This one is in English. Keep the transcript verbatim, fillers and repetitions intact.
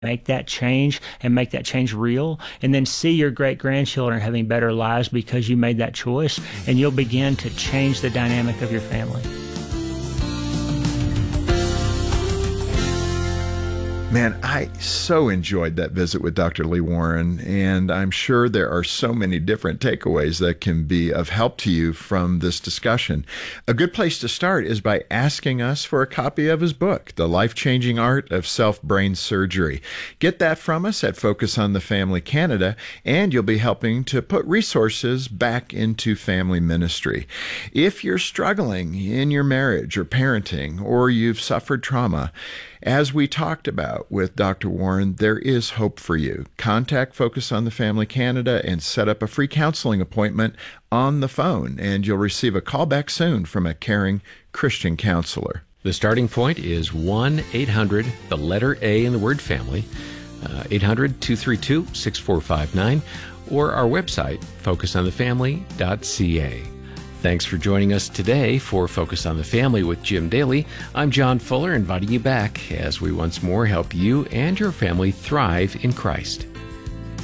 make that change and make that change real, and then see your great-grandchildren having better lives because you made that choice, and you'll begin to change the dynamic of your family. Man, I so enjoyed that visit with Doctor Lee Warren, and I'm sure there are so many different takeaways that can be of help to you from this discussion. A good place to start is by asking us for a copy of his book, The Life-Changing Art of Self-Brain Surgery. Get that from us at Focus on the Family Canada, and you'll be helping to put resources back into family ministry. If you're struggling in your marriage or parenting, or you've suffered trauma, as we talked about with Doctor Warren, there is hope for you. Contact Focus on the Family Canada and set up a free counseling appointment on the phone, and you'll receive a call back soon from a caring Christian counselor. The starting point is one eight hundred, the letter A in the word family, uh, eight hundred, two three two, six four five nine, or our website, focus on the family dot c a. Thanks for joining us today for Focus on the Family with Jim Daly. I'm John Fuller, inviting you back as we once more help you and your family thrive in Christ.